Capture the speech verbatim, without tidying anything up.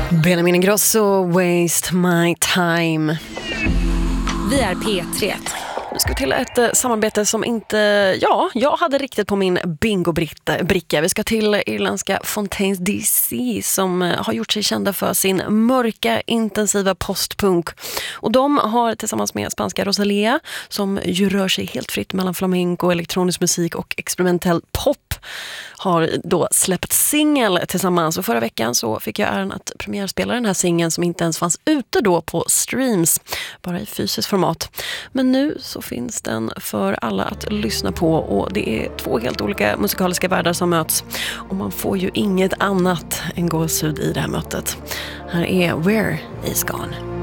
Benjamin Ingrosso, Waste My Time. Vi är P tre. Nu ska vi till ett eh, samarbete som inte, ja, jag hade riktigt på min bingo-bricka. Vi ska till irländska Fontaines D C som eh, har gjort sig kända för sin mörka, intensiva postpunk. Och de har tillsammans med spanska Rosalía, som ju rör sig helt fritt mellan flamenco, elektronisk musik och experimentell pop, har då släppt singel tillsammans. Och förra veckan så fick jag äran att premiärspela den här singeln som inte ens fanns ute då på streams, bara i fysiskt format. Men nu så finns den för alla att lyssna på, och det är två helt olika musikaliska världar som möts. Och man får ju inget annat än gåshud i det här mötet. Här är Where Is Gone.